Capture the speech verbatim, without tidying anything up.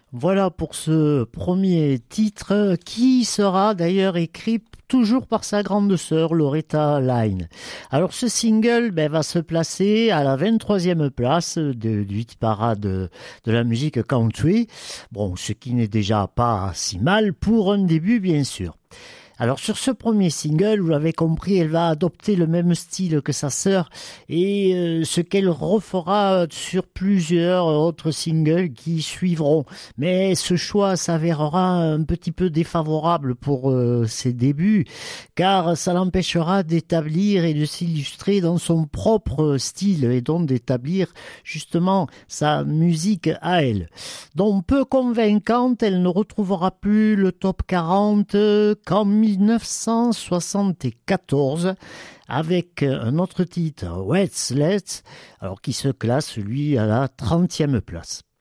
Voilà pour ce premier titre qui sera d'ailleurs écrit toujours par sa grande sœur Loretta Lynn. Alors ce single ben, va se placer à la vingt-troisième place de, du hit parade de, de la musique country. Bon, ce qui n'est déjà pas si mal pour un début bien sûr. Alors sur ce premier single, vous l'avez compris, elle va adopter le même style que sa sœur et euh, ce qu'elle refera sur plusieurs autres singles qui suivront. Mais ce choix s'avérera un petit peu défavorable pour euh, ses débuts car ça l'empêchera d'établir et de s'illustrer dans son propre style et donc d'établir justement sa musique à elle. Donc peu convaincante, elle ne retrouvera plus le top quarante qu'en mille neuf cent soixante-quatorze avec un autre titre, What's Let's, alors qui se classe lui à la trentième place.